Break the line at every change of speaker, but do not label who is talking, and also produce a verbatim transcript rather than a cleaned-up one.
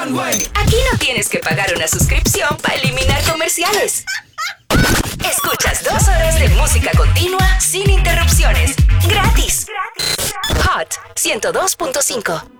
Aquí no tienes que pagar una suscripción para eliminar comerciales. Escuchas dos horas de música continua sin interrupciones. Gratis. Hot ciento dos punto cinco.